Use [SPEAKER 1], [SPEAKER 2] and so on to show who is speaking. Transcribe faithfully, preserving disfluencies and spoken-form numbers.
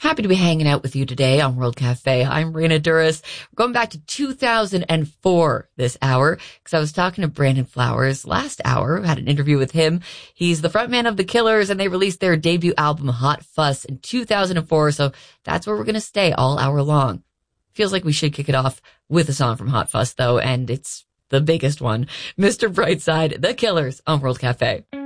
[SPEAKER 1] Happy to be hanging out with you today on World Cafe. I'm Rena Duras. We're going back to two thousand four this hour because I was talking to Brandon Flowers last hour. Had an interview with him. He's the frontman of The Killers, and they released their debut album Hot Fuss in two thousand four. So that's where we're going to stay all hour long. Feels like we should kick it off with a song from Hot Fuss, though, and it's the biggest one. Mister Brightside, The Killers on World Cafe.